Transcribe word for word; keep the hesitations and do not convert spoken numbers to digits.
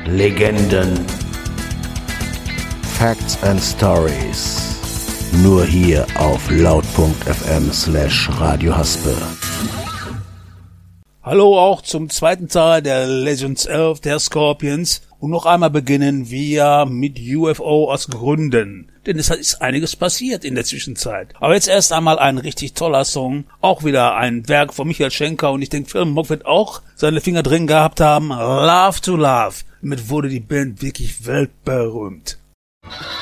Legenden, Facts and Stories. Nur hier auf laut.fm slash Radio Haspe. Hallo auch zum zweiten Teil der Legends elf der Scorpions. Und noch einmal beginnen wir mit U F O aus Gründen. Denn es ist einiges passiert in der Zwischenzeit. Aber jetzt erst einmal ein richtig toller Song. Auch wieder ein Werk von Michael Schenker. Und ich denke, Phil Mock wird auch seine Finger drin gehabt haben. Love to Love. Damit wurde die Band wirklich weltberühmt.